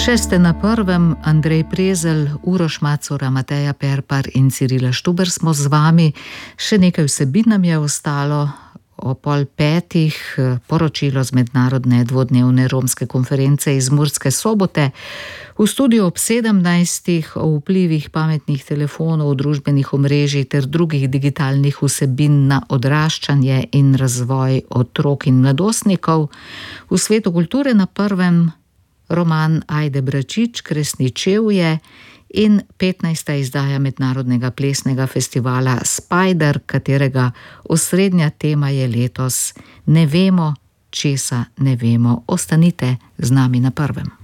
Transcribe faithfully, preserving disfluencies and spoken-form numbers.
Še ste na prvem, Andrej Prezelj, Uroš Macura, Mateja Perpar in Cirila Štuber smo z vami. Še nekaj vsebin nam je ostalo. O pol petih poročilo z mednarodne dvodnevne romske konference iz Murske Sobote. V studiu ob sedemnajstih o vplivih pametnih telefonov, družbenih omrežij ter drugih digitalnih vsebin na odraščanje in razvoj otrok in mladostnikov. V svetu kulture na prvem roman Ajde Bračič, Kresni čevlje in petnajsta izdaja mednarodnega plesnega festivala Spider, katerega osrednja tema je letos Ne vemo, česa ne vemo. Ostanite z nami na prvem.